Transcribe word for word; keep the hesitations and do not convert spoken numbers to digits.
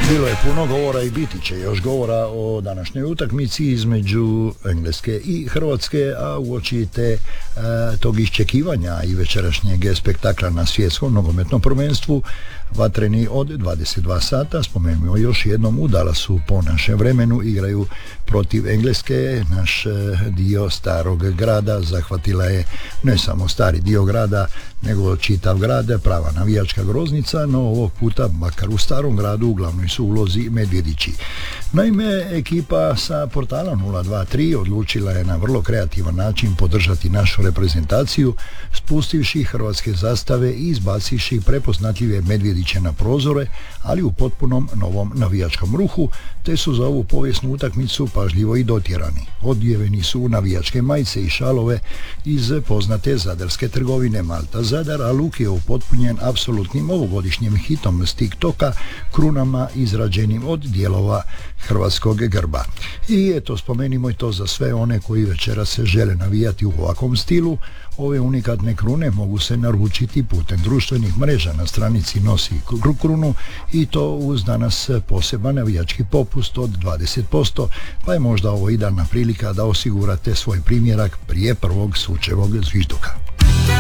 Bilo je puno govora i biti će još govora o današnjoj utakmici između Engleske i Hrvatske, a uoči te e, tog iščekivanja i večerašnjeg spektakla na svjetskom nogometnom prvenstvu vatreni od dvadeset dva sata. Spomenimo još jednom, u Dallasu po našem vremenu igraju protiv Engleske. Naš e, dio starog grada zahvatila je ne samo stari dio grada, nego čitav grad, prava navijačka groznica, no ovog puta, makar u starom gradu, u glavnoj su ulozi medvjedići. Naime, ekipa sa portala nula dva tri odlučila je na vrlo kreativan način podržati našu reprezentaciju, spustivši hrvatske zastave i izbacivši prepoznatljive medvjediće na prozore, ali u potpunom novom navijačkom ruhu, te su za ovu povijesnu utakmicu pažljivo i dotjerani. Odjeveni su navijačke majice i šalove iz poznate zadarske trgovine Malta Zadar, a luk je upotpunjen apsolutnim ovogodišnjim hitom s TikToka, krunama izrađenim od dijelova hrvatskog grba. I eto, spomenimo i to za sve one koji večera se žele navijati u ovakvom stilu. Ove unikatne krune mogu se naručiti putem društvenih mreža na stranici Nosi krunu, i to uz danas poseban navijački popust od dvadeset posto, pa je možda ovo idealna prilika da osigurate svoj primjerak prije prvog sučevog zvižduka.